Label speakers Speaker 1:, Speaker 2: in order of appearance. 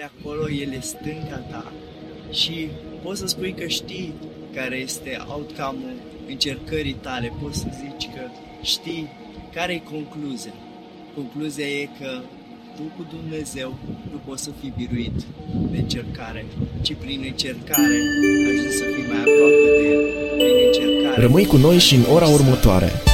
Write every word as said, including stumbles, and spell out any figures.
Speaker 1: acolo, El e stânga ta și poți să spui că știi care este outcome-ul încercării tale, poți să zici că știi care e concluzia. Concluzia e că tu cu Dumnezeu nu poți să fii biruit de încercare, ci prin încercare ajungi să fii mai aproape de El. Prin încercare.
Speaker 2: Rămâi cu noi și în ora următoare.